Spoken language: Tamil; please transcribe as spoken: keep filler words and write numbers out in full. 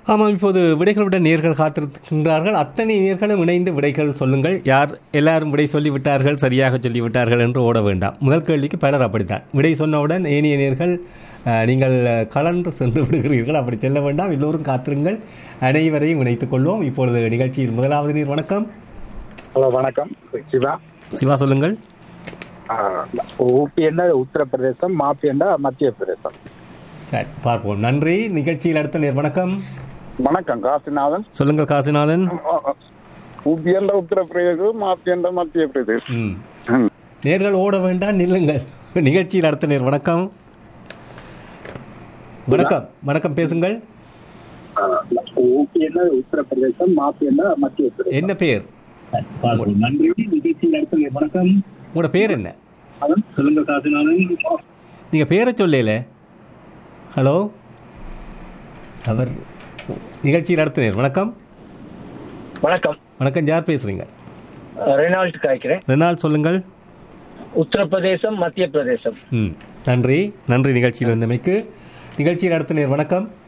ஆமாம், இப்போது விடைகளுடன் நேர்கள் காத்திருக்கின்றார்கள். அத்தனை நேர்களும் இணைந்து விடைகள் சொல்லுங்கள். யார் எல்லாரும் விடை சொல்லிவிட்டார்கள், சரியாக சொல்லிவிட்டார்கள் என்று ஓட வேண்டாம். முதல் கேள்விக்கு பலர் அப்படித்தான். விடை சொன்னவுடன் ஏனைய நேர்கள் நீங்கள் கலந்து சென்று விடுகிறீர்கள். அப்படி செல்ல வேண்டாம், எல்லோரும் காத்திருங்கள். அனைவரையும் இணைத்துக் கொள்வோம். இப்பொழுது நிகழ்ச்சியில் முதலாவது நீர். வணக்கம். ஹலோ, வணக்கம். சிவா. சிவா, சொல்லுங்கள். ஊபி என்ற உத்தரப்பிரதேசம், மாப்பி என்ற மத்திய பிரதேசம். சரி, பார்ப்போம். நன்றி. நிகழ்ச்சியில் அடுத்த நேர். வணக்கம். வணக்கம், காசிநாதன். சொல்லுங்கள் காசிநாதன். ஊபி என்ற உத்தரப்பிரதேசம், மாப்பி என்ற மத்திய பிரதேசம். நேர்கள் ஓட வேண்டாம், நில்லுங்கள். நிகழ்ச்சியில் அடுத்த நேர். வணக்கம். வணக்கம். வணக்கம், பேசுங்கள். ஊபி என்ற உத்தரப்பிரதேசம், மாப்பி என்ற மத்திய பிரதேசம். என்ன பேர்? நன்றி. நிகழ்ச்சியில் அடுத்த நேர். வணக்கம். உங்களோட பேர் என்ன? சொல்லுங்க காசிநாதன். நீங்க பேரை சொல்லல. ஹலோ, அவர் நிகழ்ச்சியில் அடுத்த நேர். வணக்கம். வணக்கம். வணக்கம், யார் பேசுறீங்க? ரெனால்ட் காய்க்கிறேன். ரெனால்ட், சொல்லுங்கள். உத்தரப்பிரதேசம், மத்திய பிரதேசம். ம், நன்றி. நன்றி நிகழ்ச்சியில் வந்தமைக்கு. நிகழ்ச்சியில் அடுத்த நேர். வணக்கம்.